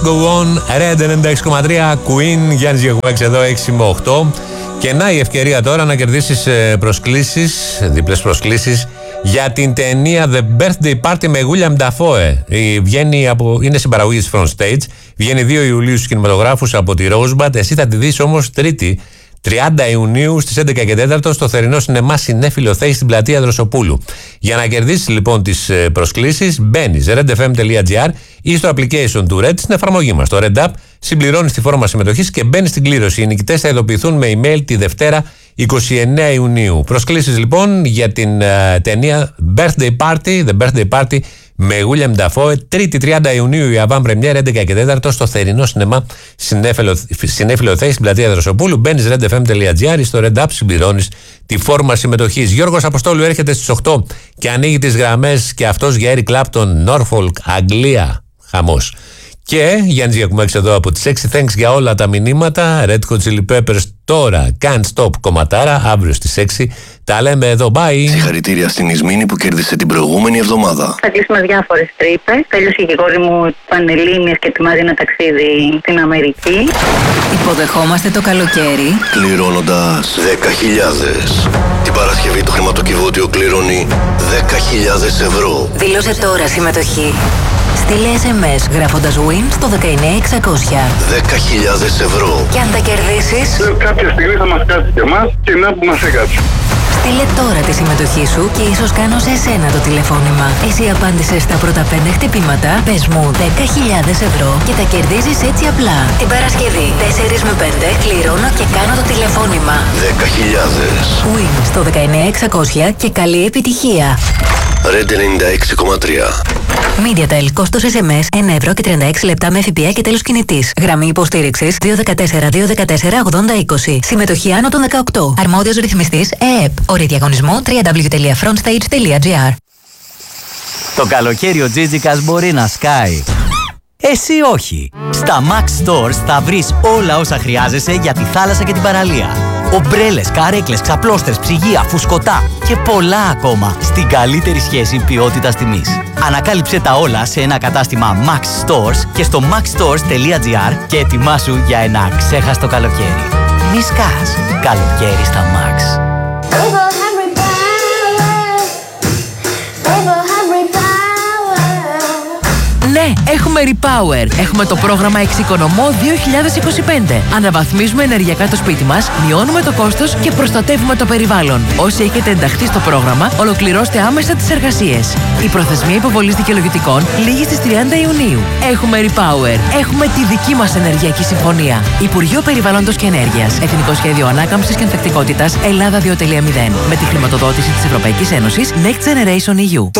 Go on, Red 96,3, Queen, Γιάννης Γιακουμάκης εδώ 6 με 8. Και να η ευκαιρία τώρα να κερδίσεις προσκλήσεις, διπλές προσκλήσεις για την ταινία The Birthday Party με William Dafoe. Είναι συμπαραγωγή της Front Stage, βγαίνει 2 Ιουλίου στους κινηματογράφους από τη Rosebud. Εσύ θα τη δεις όμως Τρίτη, 30 Ιουνίου στις 11 και 4 στο θερινό σινεμά Συνέφιλο Θέη στην πλατεία Δροσοπούλου. Για να κερδίσεις λοιπόν τις προσκλήσεις, μπαίνεις redfm.gr ή στο application του Red, στην εφαρμογή μας, το Red App, συμπληρώνεις τη φόρμα συμμετοχής και μπαίνεις στην κλήρωση. Οι νικητές θα ειδοποιηθούν με email τη Δευτέρα 29 Ιουνίου. Προσκλήσεις λοιπόν για την ταινία Birthday Party, The Birthday Party με William Dafoe, Τρίτη 30 Ιουνίου η Αβάν Πρεμιέρα 11 και 4 στο θερινό σινεμά Συνέφιλο Θέη στην πλατεία Δροσοπούλου. Μπαίνεις redfm.gr ή στο Red App, συμπληρώνεις τη φόρμα συμμετοχής. Γιώργος Αποστόλου έρχεται στις 8 και ανοίγει τις γραμμές και αυτός για Eric Clapton, Norfolk, Αγγλία. Χαμός. Και Γιάννης Γιακουμάκης εδώ από τις 6. Thanks για όλα τα μηνύματα. Red Hot Chili Peppers τώρα. Can't Stop κομματάρα. Αύριο στις 6. Τα λέμε εδώ. Bye. Συγχαρητήρια στην Ισμήνη που κέρδισε την προηγούμενη εβδομάδα. Θα κλείσουμε διάφορες τρύπες. Τέλειωσε και η κόρη μου Πανελλήνιες και ετοιμάζει ένα ταξίδι στην Αμερική. Υποδεχόμαστε το καλοκαίρι Κληρώνοντας 10.000. Την Παρασκευή το χρηματοκιβώτιο κληρώνει 10.000 ευρώ. Δήλωσε τώρα συμμετοχή. Στείλε SMS γράφοντας WIN στο 19600. 10.000 ευρώ. Και αν τα κερδίσεις, κάποια στιγμή θα μας κάτσει και εμάς και να που μας έκατσε. στείλε τώρα τη συμμετοχή σου και ίσως κάνω σε εσένα το τηλεφώνημα. Εσύ απάντησες στα πρώτα 5 χτυπήματα, πες μου 10.000 ευρώ και τα κερδίζεις έτσι απλά. Την Παρασκευή 4 με 5 κληρώνω και κάνω το τηλεφώνημα. 10.000. WIN στο 19600 και καλή επιτυχία. Red 96,3. MediaTel, κόστος SMS 1 ευρώ και 36 λεπτά με ΦΠΑ και τέλος κινητής. Γραμμή υποστήριξης 214-214-8020. Συμμετοχή άνω των 18. Αρμόδιος ρυθμιστής ΕΕΠ. Όροι διαγωνισμού www.frontstage.gr. Το καλοκαίρι ο Τζίτζικας μπορεί να σκάει. Εσύ όχι. Στα Max Stores θα βρεις όλα όσα χρειάζεσαι για τη θάλασσα και την παραλία. Ομπρέλες, καρέκλες, ξαπλώστρες, ψυγεία, φουσκωτά και πολλά ακόμα στην καλύτερη σχέση ποιότητας-τιμής. Ανακάλυψε τα όλα σε ένα κατάστημα Max Stores και στο maxstores.gr και ετοιμάσου για ένα ξέχαστο καλοκαίρι. Μη σκάς. Καλοκαίρι στα Max. Ναι, έχουμε Repower. Έχουμε το πρόγραμμα Εξοικονομώ 2025. Αναβαθμίζουμε ενεργειακά το σπίτι μας, μειώνουμε το κόστος και προστατεύουμε το περιβάλλον. Όσοι έχετε ενταχθεί στο πρόγραμμα, ολοκληρώστε άμεσα τις εργασίες. Η προθεσμία υποβολής δικαιολογητικών λήγει στις 30 Ιουνίου. Έχουμε Repower. Έχουμε τη δική μας ενεργειακή συμφωνία. Υπουργείο Περιβάλλοντος και Ενέργειας. Εθνικό Σχέδιο Ανάκαμψης και Ανθεκτικότητας Ελλάδα 2.0. Με τη χρηματοδότηση της Ευρωπαϊκής Ένωσης Next Generation EU.